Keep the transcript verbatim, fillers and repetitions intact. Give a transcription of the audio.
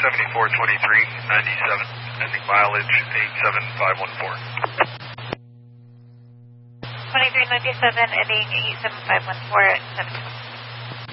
seventy-four twenty-three ninety-seven, ending mileage eight seven five one four. twenty-three ninety-seven, ending eight seven five one four at seven.